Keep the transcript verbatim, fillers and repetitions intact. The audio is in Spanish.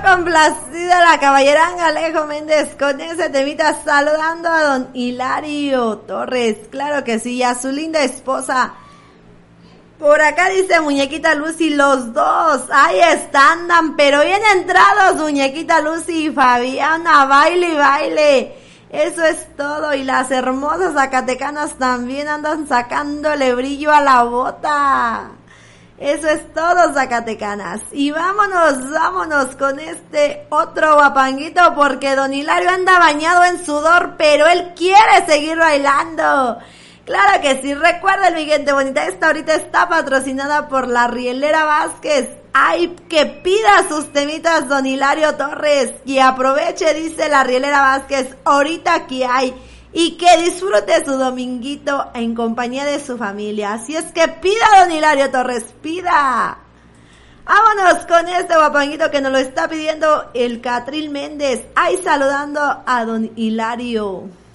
complacida la caballeranga Alejo Méndez con ese temita, saludando a don Hilario Torres, claro que sí, a su linda esposa. Por acá dice Muñequita Lucy, los dos, ahí están, andan, pero bien entrados, Muñequita Lucy y Fabiana, baile y baile. Eso es todo, y las hermosas zacatecanas también andan sacándole brillo a la bota. Eso es todo, zacatecanas. Y vámonos, vámonos con este otro guapanguito, porque don Hilario anda bañado en sudor, pero él quiere seguir bailando. Claro que sí, recuerden mi gente bonita, esta ahorita está patrocinada por la Rielera Vázquez. Ay, que pida sus temitas don Hilario Torres, y aproveche, dice la Rielera Vázquez, ahorita aquí hay, y que disfrute su dominguito en compañía de su familia. Así es que pida don Hilario Torres, pida. Vámonos con este guapanguito que nos lo está pidiendo el Catril Méndez. Ay, saludando a don Hilario.